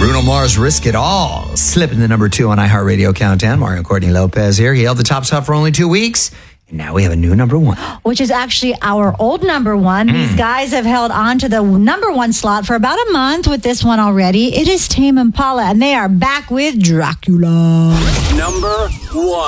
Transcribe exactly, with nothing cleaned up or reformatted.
Bruno Mars, Risk It All, slipping the number two on iHeartRadio Countdown. Mario Courtney Lopez here. He held the top spot for only two weeks. And now we have a new number one. Which is actually our old number one. Mm. These guys have held on to the number one slot for about a month with this one already. It is Tame Impala, and they are back with Dracula. Number one.